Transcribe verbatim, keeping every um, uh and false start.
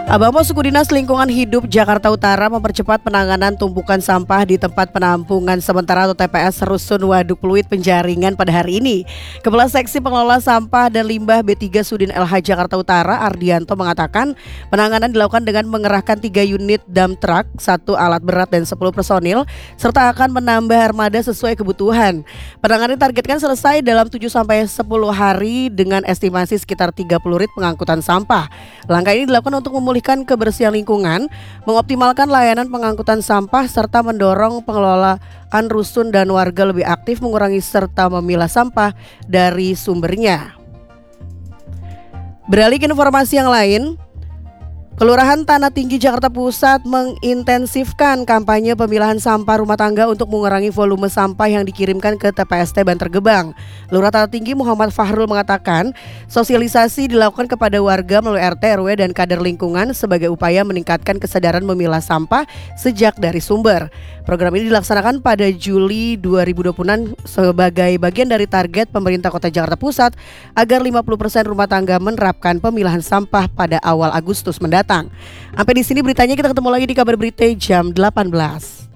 Abamo Suku Dinas Lingkungan Hidup Jakarta Utara mempercepat penanganan tumpukan sampah di tempat penampungan sementara atau T P S Rusun Waduk Pluit Penjaringan pada hari ini. Kepala Seksi Pengelola Sampah dan Limbah B tiga Sudin L H Jakarta Utara Ardianto mengatakan penanganan dilakukan dengan mengerahkan tiga unit dump truck, satu alat berat dan sepuluh personil, serta akan menambah armada sesuai kebutuhan. Penanganan ditargetkan selesai dalam tujuh sampai sepuluh hari dengan estimasi sekitar tiga puluh rit pengangkutan sampah. Langkah ini dilakukan untuk memulihkan kebersihan lingkungan, mengoptimalkan layanan pengangkutan sampah, serta mendorong pengelolaan rusun dan warga lebih aktif mengurangi serta memilah sampah dari sumbernya. Beralih ke informasi yang lain, Kelurahan Tanah Tinggi Jakarta Pusat mengintensifkan kampanye pemilahan sampah rumah tangga untuk mengurangi volume sampah yang dikirimkan ke T P S T Bantar Gebang. Lurah Tanah Tinggi Muhammad Fahrul mengatakan sosialisasi dilakukan kepada warga melalui R T, R W, dan kader lingkungan sebagai upaya meningkatkan kesadaran memilah sampah sejak dari sumber. Program ini dilaksanakan pada Juli dua ribu dua puluh enam sebagai bagian dari target pemerintah Kota Jakarta Pusat agar lima puluh persen rumah tangga menerapkan pemilahan sampah pada awal Agustus mendatang. Sampai di sini beritanya, kita ketemu lagi di Kabar Berita jam delapan belas.